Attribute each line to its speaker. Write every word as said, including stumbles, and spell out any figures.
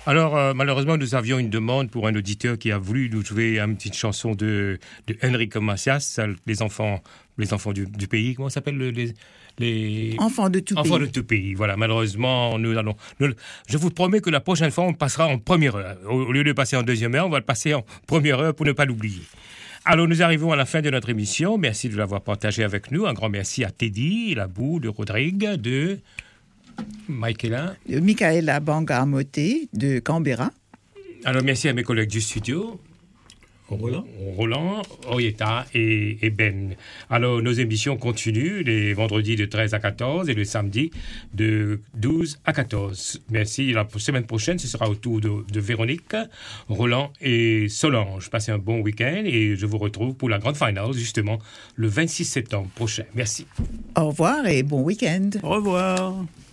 Speaker 1: Alors, euh, malheureusement, nous avions une demande pour un auditeur qui a voulu nous jouer une petite chanson de, de Enrico Macias, les enfants, les enfants du, du pays. Comment ça s'appelle le, les, les...
Speaker 2: Enfants de tout
Speaker 1: enfants
Speaker 2: pays.
Speaker 1: de tout pays. Voilà, malheureusement, nous allons... Nous, je vous promets que la prochaine fois, on passera en première heure. Au, au lieu de passer en deuxième heure, on va le passer en première heure pour ne pas l'oublier. Alors, nous arrivons à la fin de notre émission. Merci de l'avoir partagé avec nous. Un grand merci à Teddy, Labou, de Rodrigue, de... Michaela.
Speaker 2: Michaela Banga-Amoté de Canberra.
Speaker 1: Alors, merci à mes collègues du studio. Roland, Roland Oyeta et, et Ben. Alors, nos émissions continuent les vendredis de treize à quatorze et le samedi de douze à quatorze. Merci. La semaine prochaine, ce sera au tour de, de Véronique, Roland et Solange. Passez un bon week-end et je vous retrouve pour la grande finale, justement, le vingt-six septembre prochain. Merci.
Speaker 2: Au revoir et bon week-end.
Speaker 3: Au revoir.